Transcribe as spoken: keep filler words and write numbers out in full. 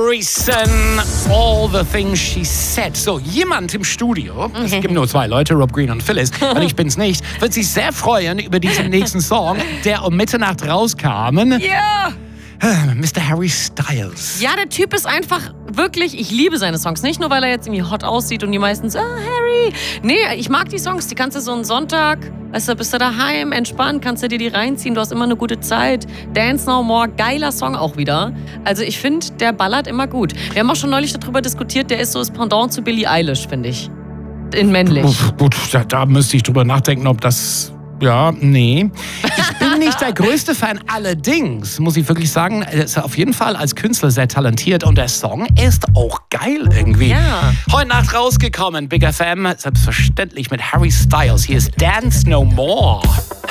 Harrison, All the Things She Said. So, jemand im Studio, es gibt nur zwei Leute, Rob Green und Phyllis, und ich bin's nicht, wird sich sehr freuen über diesen nächsten Song, der um Mitternacht rauskam. Ja! Mister Harry Styles. Ja, der Typ ist einfach wirklich, ich liebe seine Songs. Nicht nur, weil er jetzt irgendwie hot aussieht und die meisten so, ah, Harry. Nee, ich mag die Songs, die kannst du so einen Sonntag, weißt du, bist du daheim, entspannt, kannst du dir die reinziehen, du hast immer eine gute Zeit. Dance No More, geiler Song auch wieder. Also ich finde, der ballert immer gut. Wir haben auch schon neulich darüber diskutiert, der ist so das Pendant zu Billie Eilish, finde ich. In männlich. Uff, gut, da, da müsste ich drüber nachdenken, ob das... Ja, nee. Ich bin nicht der größte Fan. Allerdings muss ich wirklich sagen, er ist auf jeden Fall als Künstler sehr talentiert und der Song ist auch geil irgendwie. Ja. Heute Nacht rausgekommen, Big F M, selbstverständlich mit Harry Styles. Hier ist Dance No More.